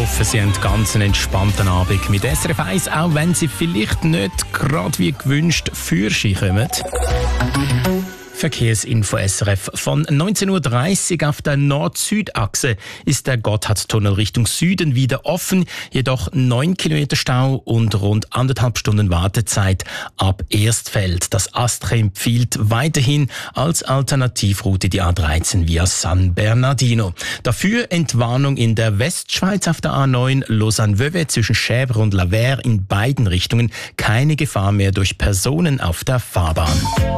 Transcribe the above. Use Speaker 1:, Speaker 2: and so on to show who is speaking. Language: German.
Speaker 1: hoffe, Sie haben ganz einen entspannten Abend mit SRF 1, auch wenn Sie vielleicht nicht gerade wie gewünscht für Ski kommen. Verkehrsinfo SRF. Von 19:30 Uhr auf der Nord-Süd-Achse ist der Gotthardtunnel Richtung Süden wieder offen, jedoch 9 Kilometer Stau und rund 1,5 Stunden Wartezeit ab Erstfeld. Das ASTRA empfiehlt weiterhin als Alternativroute die A13 via San Bernardino. Dafür Entwarnung in der Westschweiz auf der A9 Lausanne-Vevey zwischen Chèvres und Lavers in beiden Richtungen. Keine Gefahr mehr durch Personen auf der Fahrbahn.